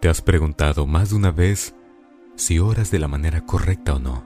¿Te has preguntado más de una vez si oras de la manera correcta o no?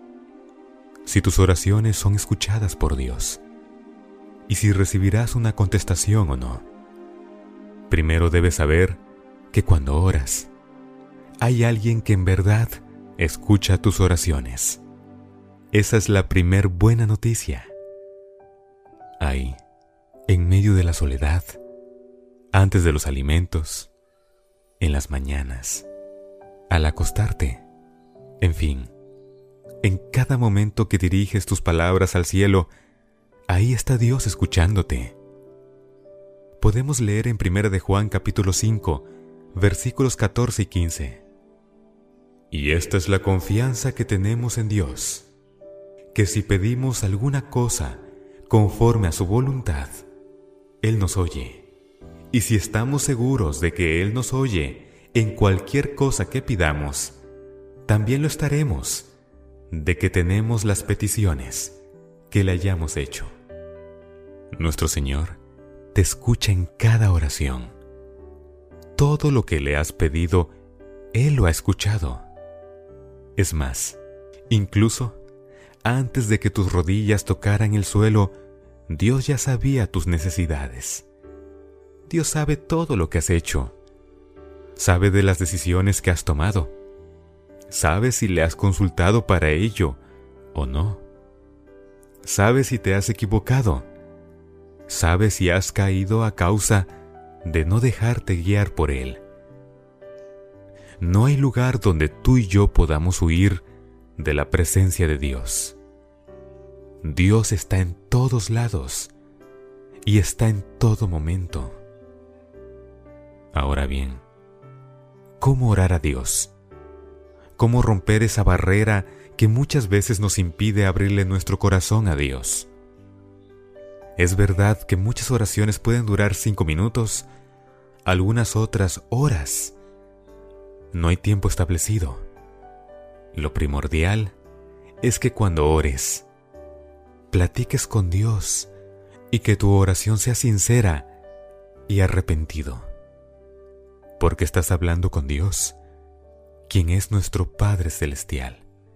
Si tus oraciones son escuchadas por Dios y si recibirás una contestación o no. Primero debes saber que cuando oras, hay alguien que en verdad escucha tus oraciones. Esa es la primer buena noticia. Ahí, en medio de la soledad, antes de los alimentos, en las mañanas, al acostarte, en fin, en cada momento que diriges tus palabras al cielo, ahí está Dios escuchándote. Podemos leer en 1 de Juan capítulo 5, versículos 14 y 15. Y esta es la confianza que tenemos en Dios, que si pedimos alguna cosa conforme a su voluntad, Él nos oye. Y si estamos seguros de que Él nos oye en cualquier cosa que pidamos, también lo estaremos de que tenemos las peticiones que le hayamos hecho. Nuestro Señor te escucha en cada oración. Todo lo que le has pedido, Él lo ha escuchado. Es más, incluso antes de que tus rodillas tocaran el suelo, Dios ya sabía tus necesidades. Dios sabe todo lo que has hecho. Sabe de las decisiones que has tomado. Sabe si le has consultado para ello o no. Sabe si te has equivocado. Sabe si has caído a causa de no dejarte guiar por Él. No hay lugar donde tú y yo podamos huir de la presencia de Dios. Dios está en todos lados y está en todo momento. Ahora bien, ¿cómo orar a Dios? ¿Cómo romper esa barrera que muchas veces nos impide abrirle nuestro corazón a Dios? Es verdad que muchas oraciones pueden durar 5 minutos, algunas otras horas. No hay tiempo establecido. Lo primordial es que cuando ores, platiques con Dios y que tu oración sea sincera y arrepentido. Porque estás hablando con Dios, quien es nuestro Padre Celestial.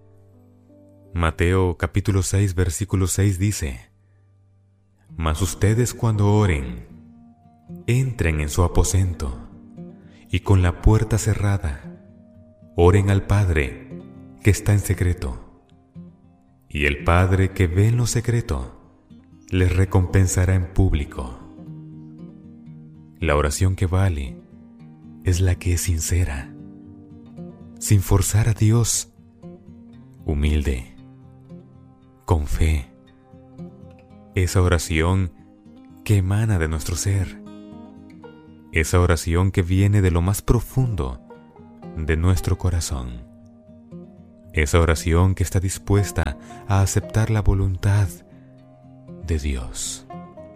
Mateo capítulo 6, versículo 6 dice: Mas ustedes cuando oren, entren en su aposento y con la puerta cerrada, oren al Padre que está en secreto. Y el Padre que ve en lo secreto, les recompensará en público. La oración que vale es la que es sincera, sin forzar a Dios, humilde, con fe. Esa oración que emana de nuestro ser, esa oración que viene de lo más profundo de nuestro corazón, esa oración que está dispuesta a aceptar la voluntad de Dios.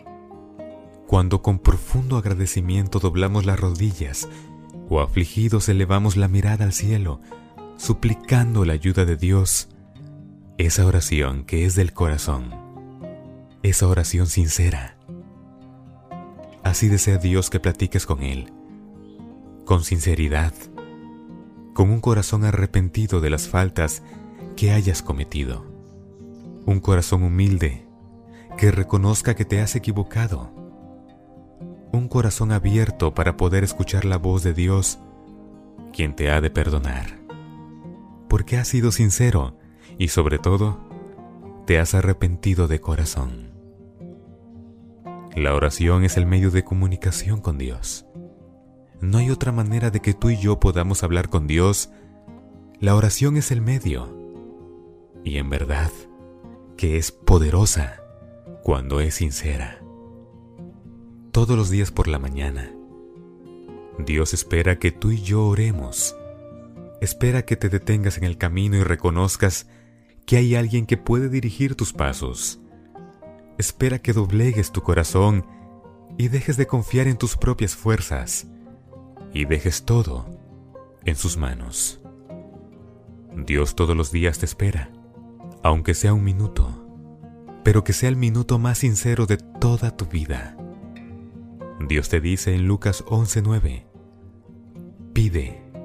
Cuando con profundo agradecimiento doblamos las rodillas o afligidos elevamos la mirada al cielo, suplicando la ayuda de Dios, esa oración que es del corazón, esa oración sincera. Así desea Dios que platiques con Él, con sinceridad, con un corazón arrepentido de las faltas que hayas cometido, un corazón humilde que reconozca que te has equivocado, un corazón abierto para poder escuchar la voz de Dios, quien te ha de perdonar, porque has sido sincero y sobre todo, te has arrepentido de corazón. La oración es el medio de comunicación con Dios. No hay otra manera de que tú y yo podamos hablar con Dios. La oración es el medio. Y en verdad, que es poderosa cuando es sincera. Todos los días por la mañana, Dios espera que tú y yo oremos. Espera que te detengas en el camino y reconozcas que hay alguien que puede dirigir tus pasos. Espera que doblegues tu corazón y dejes de confiar en tus propias fuerzas y dejes todo en sus manos. Dios todos los días te espera, aunque sea un minuto, pero que sea el minuto más sincero de toda tu vida. Dios te dice en Lucas 11:9: Pide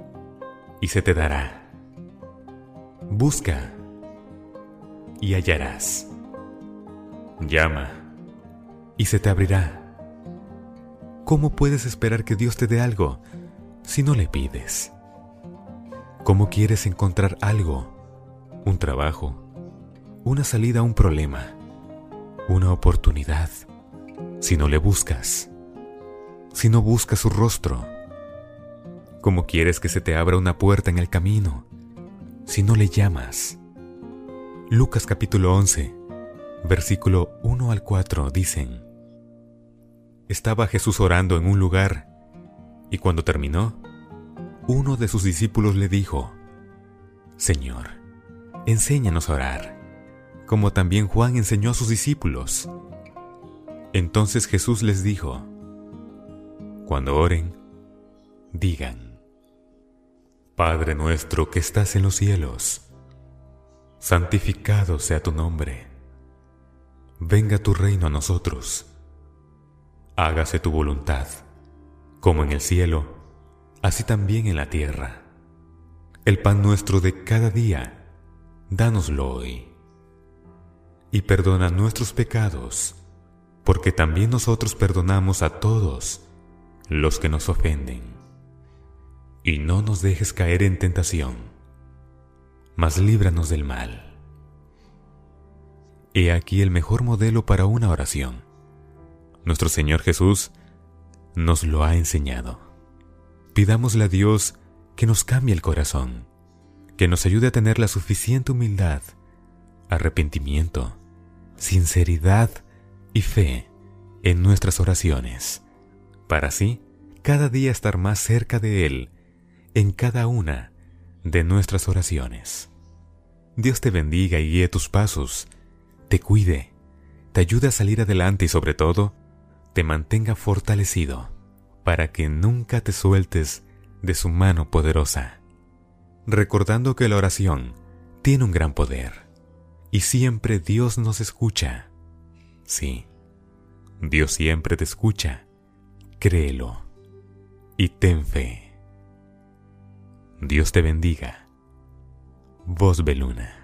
y se te dará. Busca y hallarás. Llama y se te abrirá. ¿Cómo puedes esperar que Dios te dé algo si no le pides? ¿Cómo quieres encontrar algo, un trabajo, una salida a un problema, una oportunidad, si no le buscas, si no buscas su rostro? ¿Cómo quieres que se te abra una puerta en el camino si no le llamas? Lucas capítulo 11, versículo 1 al 4 dicen: Estaba Jesús orando en un lugar, y cuando terminó, uno de sus discípulos le dijo: Señor, enséñanos a orar, como también Juan enseñó a sus discípulos. Entonces Jesús les dijo: Cuando oren, digan: Padre nuestro que estás en los cielos, santificado sea tu nombre. Venga tu reino a nosotros. Hágase tu voluntad, como en el cielo, así también en la tierra. El pan nuestro de cada día, dánoslo hoy. Y perdona nuestros pecados, porque también nosotros perdonamos a todos los que nos ofenden. Y no nos dejes caer en tentación, mas líbranos del mal. He aquí el mejor modelo para una oración. Nuestro Señor Jesús nos lo ha enseñado. Pidámosle a Dios que nos cambie el corazón, que nos ayude a tener la suficiente humildad, arrepentimiento, sinceridad y fe en nuestras oraciones, para así cada día estar más cerca de Él en cada una de nuestras oraciones. Dios te bendiga y guíe tus pasos, te cuide, te ayude a salir adelante y sobre todo, te mantenga fortalecido para que nunca te sueltes de su mano poderosa. Recordando que la oración tiene un gran poder y siempre Dios nos escucha. Sí, Dios siempre te escucha. Créelo y ten fe. Dios te bendiga. Voz Beluna.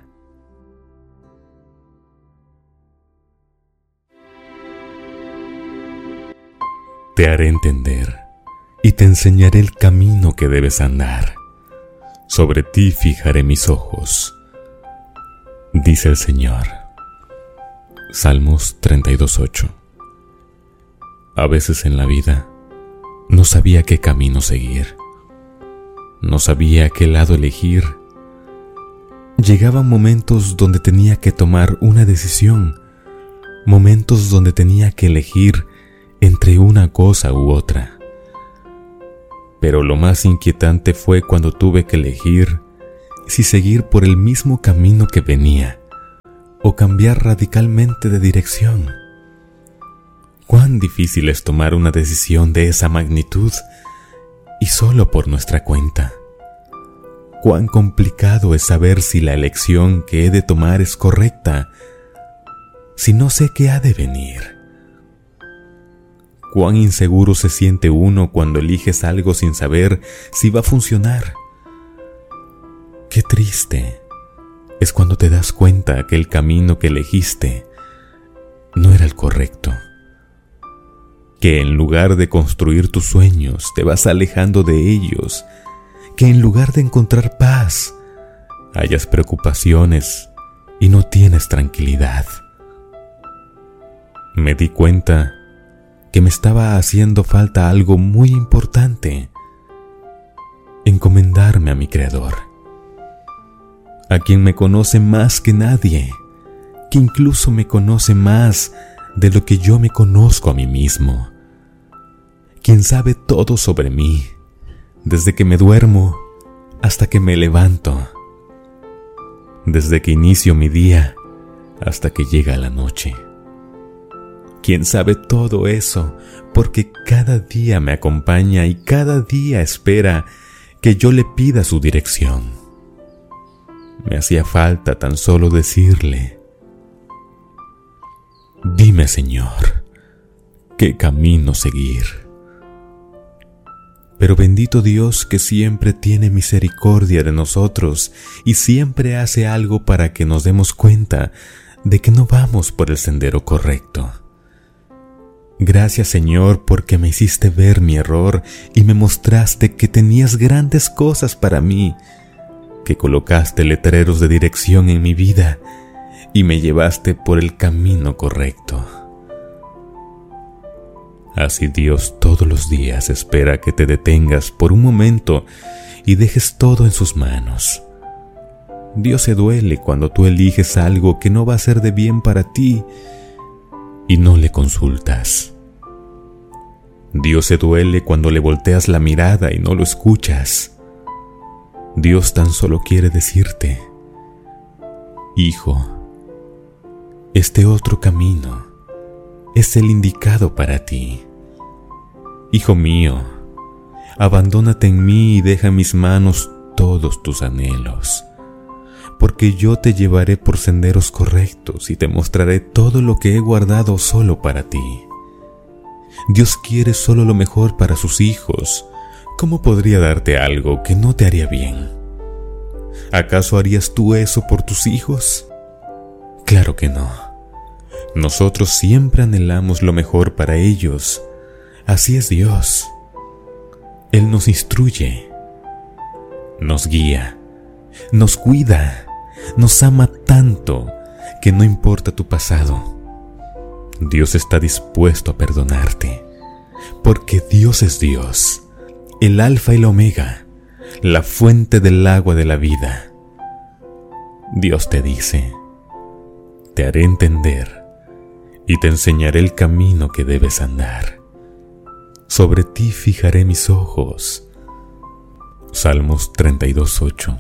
Te haré entender y te enseñaré el camino que debes andar. Sobre ti fijaré mis ojos, dice el Señor. Salmos 32:8. A veces en la vida no sabía qué camino seguir, no sabía qué lado elegir. Llegaban momentos donde tenía que tomar una decisión, momentos donde tenía que elegir entre una cosa u otra. Pero lo más inquietante fue cuando tuve que elegir si seguir por el mismo camino que venía o cambiar radicalmente de dirección. Cuán difícil es tomar una decisión de esa magnitud y solo por nuestra cuenta. Cuán complicado es saber si la elección que he de tomar es correcta, si no sé qué ha de venir. Cuán inseguro se siente uno cuando eliges algo sin saber si va a funcionar. Qué triste es cuando te das cuenta que el camino que elegiste no era el correcto, que en lugar de construir tus sueños te vas alejando de ellos, que en lugar de encontrar paz hayas preocupaciones y no tienes tranquilidad. Me di cuenta que me estaba haciendo falta algo muy importante: encomendarme a mi Creador, a quien me conoce más que nadie, que incluso me conoce más de lo que yo me conozco a mí mismo, quien sabe todo sobre mí, desde que me duermo hasta que me levanto, desde que inicio mi día hasta que llega la noche. Quien sabe todo eso, porque cada día me acompaña y cada día espera que yo le pida su dirección. Me hacía falta tan solo decirle: dime, Señor, ¿qué camino seguir? Pero bendito Dios que siempre tiene misericordia de nosotros y siempre hace algo para que nos demos cuenta de que no vamos por el sendero correcto. Gracias, Señor, porque me hiciste ver mi error y me mostraste que tenías grandes cosas para mí, que colocaste letreros de dirección en mi vida y me llevaste por el camino correcto. Así Dios todos los días espera que te detengas por un momento y dejes todo en sus manos. Dios se duele cuando tú eliges algo que no va a ser de bien para ti y no le consultas. Dios se duele cuando le volteas la mirada y no lo escuchas. Dios tan solo quiere decirte: hijo, este otro camino es el indicado para ti. Hijo mío, abandónate en mí y deja en mis manos todos tus anhelos, porque yo te llevaré por senderos correctos y te mostraré todo lo que he guardado solo para ti. Dios quiere solo lo mejor para sus hijos. ¿Cómo podría darte algo que no te haría bien? ¿Acaso harías tú eso por tus hijos? Claro que no. Nosotros siempre anhelamos lo mejor para ellos. Así es Dios. Él nos instruye, nos guía, nos cuida, nos ama tanto que no importa tu pasado. Dios está dispuesto a perdonarte, porque Dios es Dios, el Alfa y la Omega, la fuente del agua de la vida. Dios te dice: te haré entender y te enseñaré el camino que debes andar. Sobre ti fijaré mis ojos. Salmos 32:8.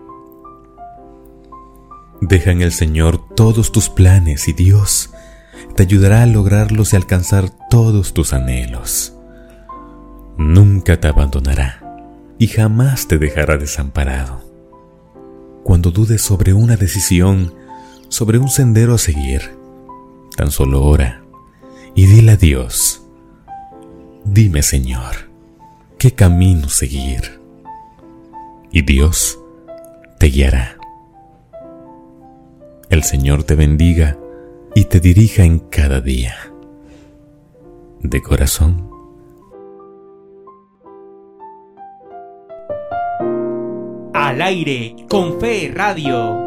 Deja en el Señor todos tus planes y Dios te ayudará a lograrlos y alcanzar todos tus anhelos. Nunca te abandonará y jamás te dejará desamparado. Cuando dudes sobre una decisión, sobre un sendero a seguir, tan solo ora y dile a Dios: dime, Señor, ¿qué camino seguir? Y Dios te guiará. El Señor te bendiga y te dirija en cada día. De corazón. Al aire con Fe Radio.